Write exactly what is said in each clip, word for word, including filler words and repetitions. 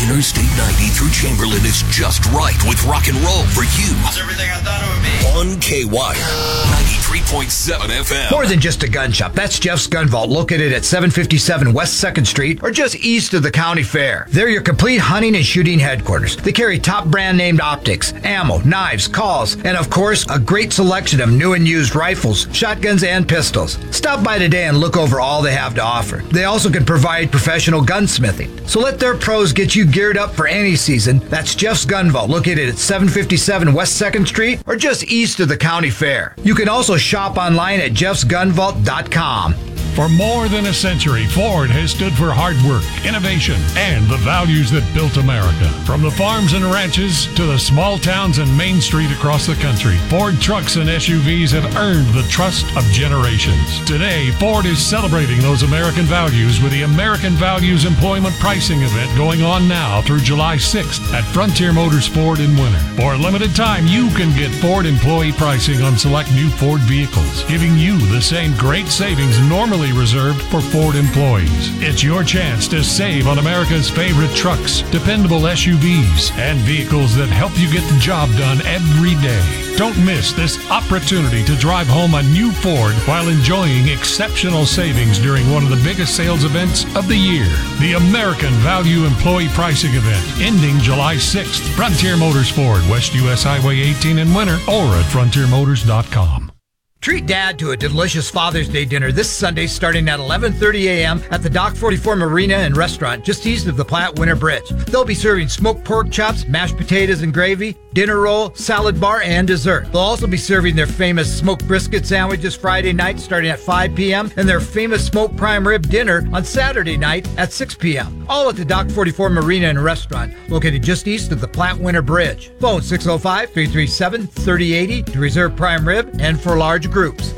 Interstate ninety through Chamberlain is just right with rock and roll for you. It's everything I thought it would be. On K Y R ninety-three point seven F M. More than just a gun shop. That's Jeff's Gun Vault, located at seven fifty-seven West second Street, or just east of the county fair. They're your complete hunting and shooting headquarters. They carry top brand named optics, ammo, knives, calls, and of course, a great selection of new and used rifles, shotguns, and pistols. Stop by today and look over all they have to offer. They also can provide professional gunsmithing. So let their pros get you geared up for any season. That's Jeff's Gun Vault, located at seven fifty-seven West second Street, or just east of the county fair. You can also shop online at jeffs gun vault dot com. For more than a century, Ford has stood for hard work, innovation, and the values that built America. From the farms and ranches to the small towns and Main Street across the country, Ford trucks and S U Vs have earned the trust of generations. Today, Ford is celebrating those American values with the American Values Employment Pricing event going on now through July sixth at Frontier Motors Ford in Winter. For a limited time, you can get Ford employee pricing on select new Ford vehicles, giving you the same great savings normally reserved for Ford employees. It's your chance to save on America's favorite trucks, dependable S U Vs, and vehicles that help you get the job done every day. Don't miss this opportunity to drive home a new Ford while enjoying exceptional savings during one of the biggest sales events of the year. The American Value Employee Pricing Event, ending July sixth. Frontier Motors Ford, West U S Highway eighteen in Winter, or at frontier motors dot com. Treat Dad to a delicious Father's Day dinner this Sunday starting at eleven thirty a.m. at the Dock forty-four Marina and Restaurant just east of the Platte Winter Bridge. They'll be serving smoked pork chops, mashed potatoes and gravy, dinner roll, salad bar, and dessert. They'll also be serving their famous smoked brisket sandwiches Friday night starting at five p.m. and their famous smoked prime rib dinner on Saturday night at six p.m. All at the Dock forty-four Marina and Restaurant located just east of the Platte Winter Bridge. Phone six oh five, three three seven, three oh eight oh to reserve prime rib and for large groups.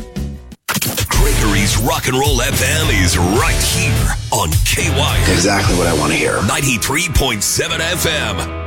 Gregory's Rock and Roll F M is right here on K Y R. Exactly what I want to hear. ninety-three point seven F M.